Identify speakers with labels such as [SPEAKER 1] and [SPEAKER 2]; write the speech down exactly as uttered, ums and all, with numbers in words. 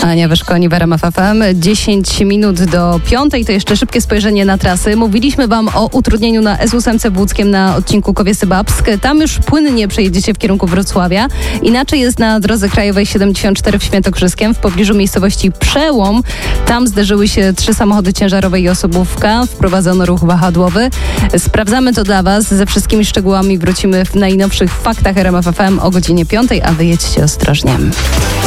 [SPEAKER 1] Ania Wyszkoni w R M F F M. dziesięć minut do piątej, to jeszcze szybkie spojrzenie na trasy. Mówiliśmy wam o utrudnieniu na S ósem w Łódzkiem na odcinku Kowiesy-Babsk. Tam już płynnie przejedziecie w kierunku Wrocławia. Inaczej jest na drodze krajowej siedemdziesiąt cztery w Świętokrzyskiem w pobliżu miejscowości Przełom. Tam zderzyły się trzy samochody ciężarowe i osobówka. Wprowadzono ruch wahadłowy. Sprawdzamy to dla was. Ze wszystkimi szczegółami wrócimy w najnowszych faktach R M F F M o godzinie piątej, a wy jedźcie ostrożnie.